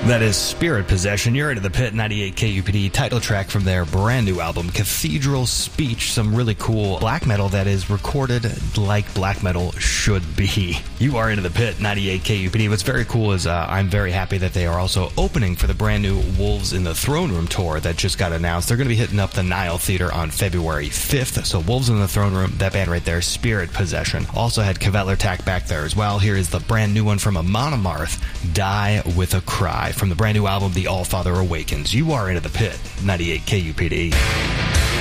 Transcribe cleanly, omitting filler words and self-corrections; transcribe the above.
That is Spirit Possession. You're into the Pit, 98 KUPD, title track from their brand new album, Cathedral Speech. Some really cool black metal that is recorded like black metal should be. You are into the Pit, 98 KUPD. What's very cool is I'm very happy that they are also opening for the brand new Wolves in the Throne Room tour that just got announced. They're going to be hitting up the Nile Theater on February 5th. So Wolves in the Throne Room, that band right there, Spirit Possession. Also had Kvelertak back there as well. Here is the brand new one from Amon Amarth, Die With a Cry, from the brand new album, The Allfather Awakens. You are into the Pit, 98 KUPD.